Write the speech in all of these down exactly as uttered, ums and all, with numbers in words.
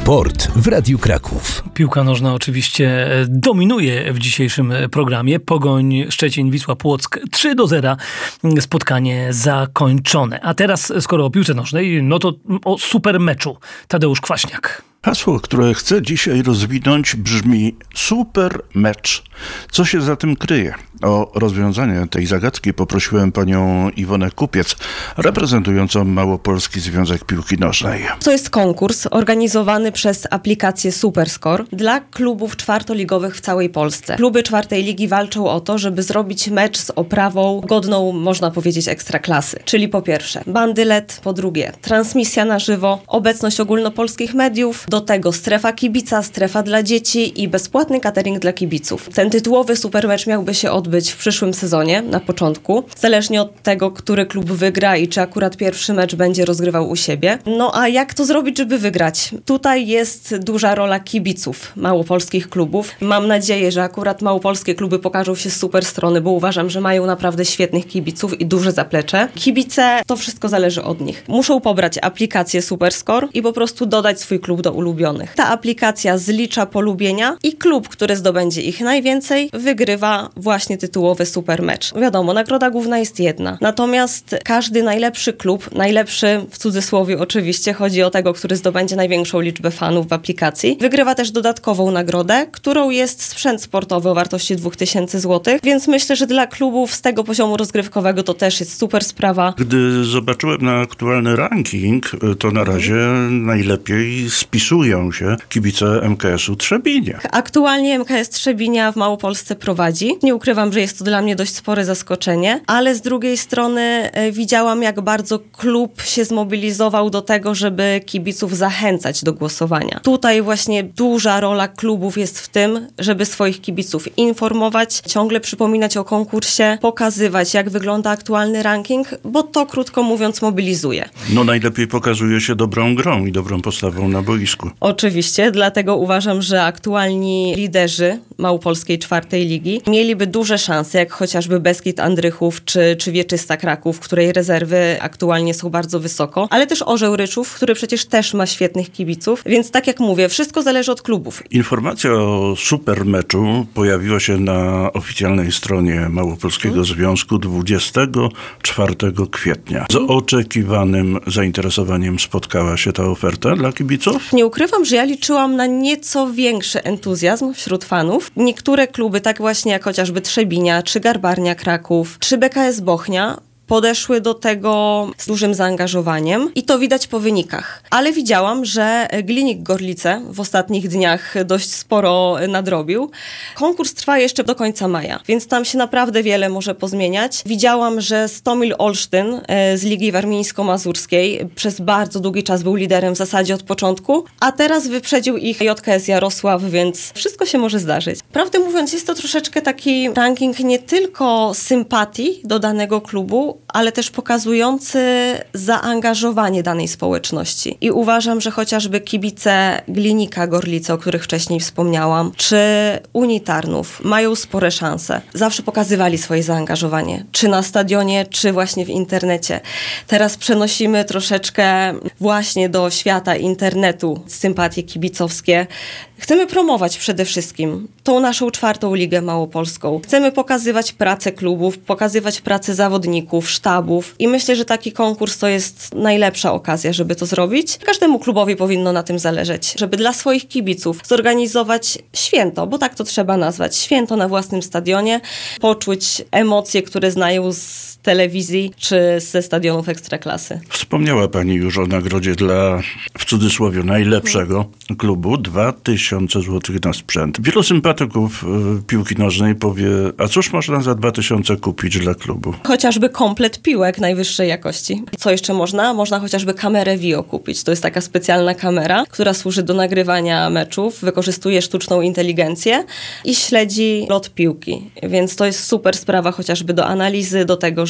Sport w Radiu Kraków. Piłka nożna oczywiście dominuje w dzisiejszym programie. Pogoń Szczecin, Wisła Płock trzy do zera. Spotkanie zakończone. A teraz, skoro o piłce nożnej, no to o super meczu. Tadeusz Kwaśniak. Hasło, które chcę dzisiaj rozwinąć, brzmi super mecz. Co się za tym kryje? O rozwiązanie tej zagadki poprosiłem panią Iwonę Kupiec, reprezentującą Małopolski Związek Piłki Nożnej. To jest konkurs organizowany przez aplikację SuperScore dla klubów czwartoligowych w całej Polsce. Kluby czwartej ligi walczą o to, żeby zrobić mecz z oprawą godną, można powiedzieć, ekstraklasy. Czyli po pierwsze bandylet, po drugie transmisja na żywo, obecność ogólnopolskich mediów, do tego strefa kibica, strefa dla dzieci i bezpłatny catering dla kibiców. Ten tytułowy supermecz miałby się odbyć w przyszłym sezonie, na początku, zależnie od tego, który klub wygra i czy akurat pierwszy mecz będzie rozgrywał u siebie. No a jak to zrobić, żeby wygrać? Tutaj jest duża rola kibiców małopolskich klubów. Mam nadzieję, że akurat małopolskie kluby pokażą się z super strony, bo uważam, że mają naprawdę świetnych kibiców i duże zaplecze. Kibice, to wszystko zależy od nich. Muszą pobrać aplikację SuperScore i po prostu dodać swój klub do ulubionych. Ta aplikacja zlicza polubienia i klub, który zdobędzie ich najwięcej, wygrywa właśnie tytułowy super mecz. Wiadomo, nagroda główna jest jedna. Natomiast każdy najlepszy klub, najlepszy w cudzysłowie oczywiście, chodzi o tego, który zdobędzie największą liczbę fanów w aplikacji, wygrywa też dodatkową nagrodę, którą jest sprzęt sportowy o wartości dwa tysiące złotych, więc myślę, że dla klubów z tego poziomu rozgrywkowego to też jest super sprawa. Gdy zobaczyłem na aktualny ranking, to na razie najlepiej spisują się kibice M K S-u Trzebinia. Aktualnie M K S Trzebinia w Małopolsce prowadzi. Nie ukrywam, że jest to dla mnie dość spore zaskoczenie, ale z drugiej strony e, widziałam, jak bardzo klub się zmobilizował do tego, żeby kibiców zachęcać do głosowania. Tutaj właśnie duża rola klubów jest w tym, żeby swoich kibiców informować, ciągle przypominać o konkursie, pokazywać, jak wygląda aktualny ranking, bo to, krótko mówiąc, mobilizuje. No najlepiej pokazuje się dobrą grą i dobrą postawą na boisku. Oczywiście, dlatego uważam, że aktualni liderzy Małopolskiej czwartej ligi mieliby duże szanse, jak chociażby Beskid Andrychów czy, czy Wieczysta Kraków, w której rezerwy aktualnie są bardzo wysoko, ale też Orzeł Ryczów, który przecież też ma świetnych kibiców, więc tak jak mówię, wszystko zależy od klubów. Informacja o super meczu pojawiła się na oficjalnej stronie Małopolskiego hmm. Związku dwudziestego czwartego kwietnia. Z oczekiwanym zainteresowaniem spotkała się ta oferta dla kibiców? Nie ukrywam, że ja liczyłam na nieco większy entuzjazm wśród fanów. Niektóre kluby, tak właśnie jak chociażby Trzebinia, czy Garbarnia Kraków, czy B K S Bochnia, podeszły do tego z dużym zaangażowaniem i to widać po wynikach. Ale widziałam, że Glinik Gorlice w ostatnich dniach dość sporo nadrobił. Konkurs trwa jeszcze do końca maja, więc tam się naprawdę wiele może pozmieniać. Widziałam, że Stomil Olsztyn z Ligi Warmińsko-Mazurskiej przez bardzo długi czas był liderem w zasadzie od początku, a teraz wyprzedził ich J K S Jarosław, więc wszystko się może zdarzyć. Prawdę mówiąc, jest to troszeczkę taki ranking nie tylko sympatii do danego klubu, ale też pokazujący zaangażowanie danej społeczności. I uważam, że chociażby kibice Glinika Gorlice, o których wcześniej wspomniałam, czy Unitarnów mają spore szanse. Zawsze pokazywali swoje zaangażowanie, czy na stadionie, czy właśnie w internecie. Teraz przenosimy troszeczkę właśnie do świata internetu sympatie kibicowskie. Chcemy promować przede wszystkim tą naszą czwartą ligę małopolską. Chcemy pokazywać pracę klubów, pokazywać pracę zawodników, sztabów i myślę, że taki konkurs to jest najlepsza okazja, żeby to zrobić. Każdemu klubowi powinno na tym zależeć, żeby dla swoich kibiców zorganizować święto, bo tak to trzeba nazwać, święto na własnym stadionie, poczuć emocje, które znają z telewizji czy ze stadionów ekstraklasy. Wspomniała pani już o nagrodzie dla, w cudzysłowie, najlepszego klubu. dwa tysiące złotych na sprzęt. Wielu sympatyków y, piłki nożnej powie, a cóż można za dwa tysiące kupić dla klubu? Chociażby komplet piłek najwyższej jakości. Co jeszcze można? Można chociażby kamerę Vio kupić. To jest taka specjalna kamera, która służy do nagrywania meczów, wykorzystuje sztuczną inteligencję i śledzi lot piłki. Więc to jest super sprawa chociażby do analizy, do tego,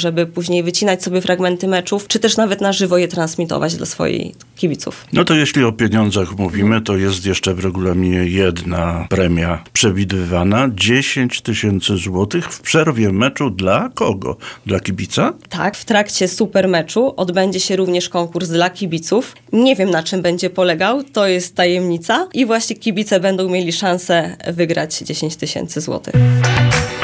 żeby później wycinać sobie fragmenty meczów, czy też nawet na żywo je transmitować dla swoich kibiców. No to jeśli o pieniądzach mówimy, to jest jeszcze w regulaminie jedna premia przewidywana. dziesięć tysięcy złotych w przerwie meczu dla kogo? Dla kibica? Tak, w trakcie super meczu odbędzie się również konkurs dla kibiców. Nie wiem, na czym będzie polegał, to jest tajemnica i właśnie kibice będą mieli szansę wygrać dziesięć tysięcy złotych.